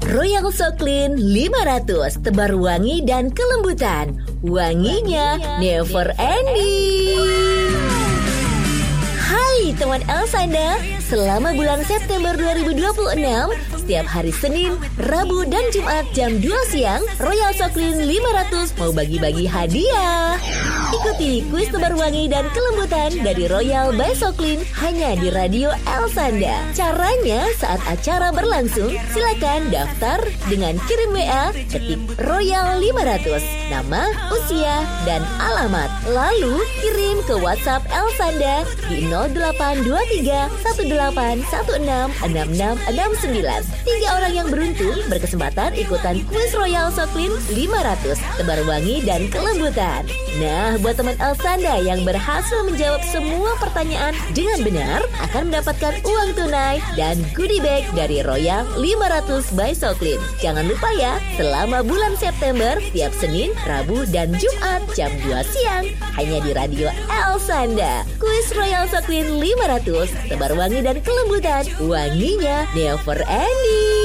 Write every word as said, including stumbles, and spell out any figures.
Royal So Clean lima ratus, tebar wangi dan kelembutan. Wanginya never ending. Hai teman Elsanda, selama bulan September dua ribu dua puluh enam, setiap hari Senin, Rabu, dan Jumat jam dua siang, Royal So Clean lima ratus mau bagi-bagi hadiah. Ikuti kuis tebar wangi dan kelembutan dari Royal by So Clean hanya di Radio Elsanda. Caranya saat acara berlangsung, silakan daftar dengan kirim W A, ketik Royal lima ratus, nama, usia, dan alamat. Lalu kirim ke WhatsApp Elsanda di nol delapan dua tiga satu delapan satu enam enam enam enam sembilan. Tiga orang yang beruntung berkesempatan ikutan kuis Royal So Clean lima ratus, tebar wangi dan kelembutan. Nah, buat teman Elsanda yang berhasil menjawab semua pertanyaan dengan benar akan mendapatkan uang tunai dan goodie bag dari Royal lima ratus by So Clean. Jangan lupa ya, selama bulan September tiap Senin, Rabu, dan Jumat jam dua siang hanya di Radio Elsanda. Kuis Royal So Clean lima ratus, tebar wangi dan kelembutan. Wanginya never ending.